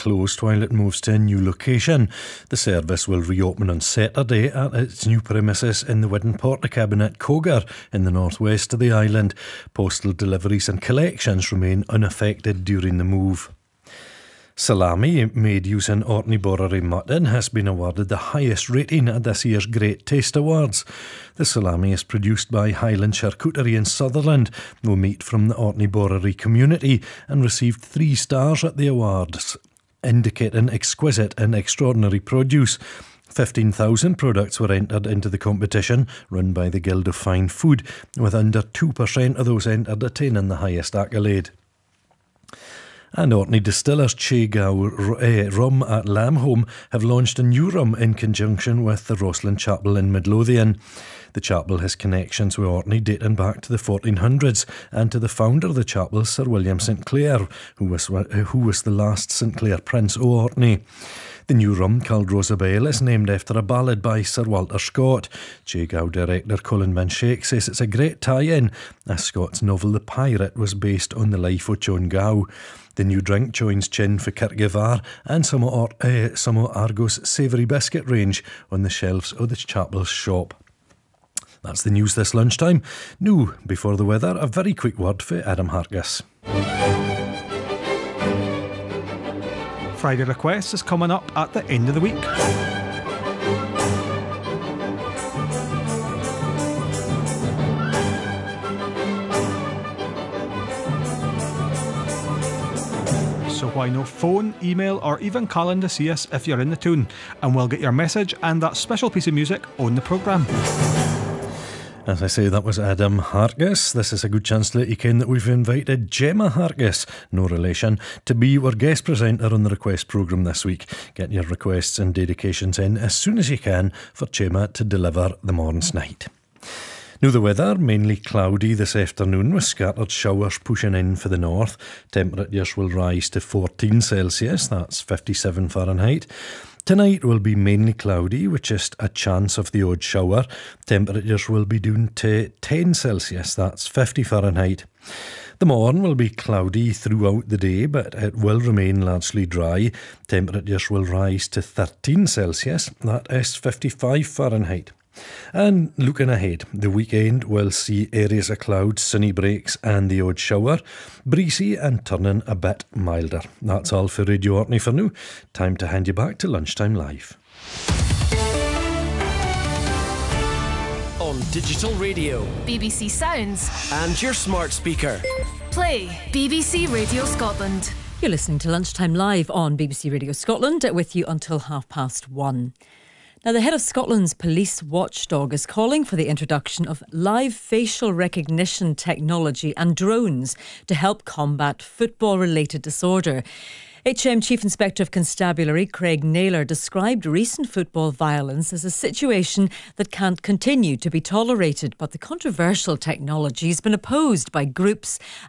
closed while it moves to a new location. The service will reopen on Saturday at its new premises in the Widden Portakabin at Cogar in the northwest of the island. Postal deliveries and collections remain unaffected during the move. Salami, made using Orkney Bordery mutton, has been awarded the highest rating at this year's Great Taste Awards. The salami is produced by Highland Charcuterie in Sutherland, no meat from the Orkney Bordery community, and received 3 stars at the awards, indicating exquisite and extraordinary produce. 15,000 products were entered into the competition, run by the Guild of Fine Food, with under 2% of those entered attaining the highest accolade. And Orkney distillers Che Gao Rum at Lamholm have launched a new rum in conjunction with the Roslin Chapel in Midlothian. The chapel has connections with Orkney dating back to the 1400s and to the founder of the chapel, Sir William St Clair, who was the last St Clair Prince o' Orkney. The new rum, called Rosabelle, is named after a ballad by Sir Walter Scott. Che Gao director Colin Van Schaik says it's a great tie-in, as Scott's novel The Pirate was based on the life of John Gow. The new drink joins Chin for Kirkgivar and some of Argos savoury biscuit range on the shelves of the chapel's shop. That's the news this lunchtime. Now, before the weather, a very quick word for Adam Hargis. Friday Requests is coming up at the end of the week. So why no phone, email or even call to see us if you're in the tune, and we'll get your message and that special piece of music on the programme. As I say, that was Adam Hargis. This is a good chance to let you ken that we've invited Gemma Hargis, no relation, to be our guest presenter on the request programme this week. Get your requests and dedications in as soon as you can for Gemma to deliver the morn's night. Now the weather, mainly cloudy this afternoon with scattered showers pushing in for the north. Temperatures will rise to 14 Celsius, that's 57 Fahrenheit. Tonight will be mainly cloudy with just a chance of the odd shower. Temperatures will be down to 10 Celsius, that's 50 Fahrenheit. The morn will be cloudy throughout the day, but it will remain largely dry. Temperatures will rise to 13 Celsius, that is 55 Fahrenheit. And looking ahead, the weekend will see areas of cloud, sunny breaks and the odd shower, breezy and turning a bit milder. That's all for Radio Orkney for now. Time to hand you back to Lunchtime Live. On digital radio, BBC Sounds and your smart speaker. Play BBC Radio Scotland. You're listening to Lunchtime Live on BBC Radio Scotland, with you until 1:30. Now, the head of Scotland's police watchdog is calling for the introduction of live facial recognition technology and drones to help combat football-related disorder. HM Chief Inspector of Constabulary Craig Naylor described recent football violence as a situation that can't continue to be tolerated, but the controversial technology has been opposed by groups